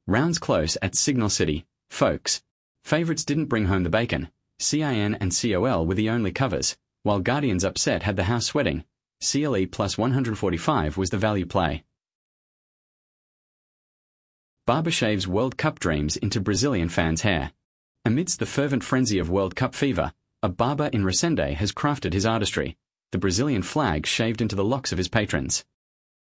Rounds close at Signal City, folks. Favourites didn't bring home the bacon. CIN and COL were the only covers, while Guardians Upset had the house sweating. CLE plus 145 was the value play. Barber shaves World Cup dreams into Brazilian fans' hair. Amidst the fervent frenzy of World Cup fever, a barber in Resende has crafted his artistry, the Brazilian flag shaved into the locks of his patrons.